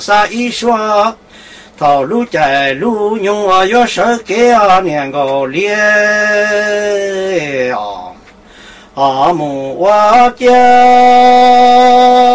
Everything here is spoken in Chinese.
啥一说，道路在路用啊，要是给啊年个脸啊，阿姆我家。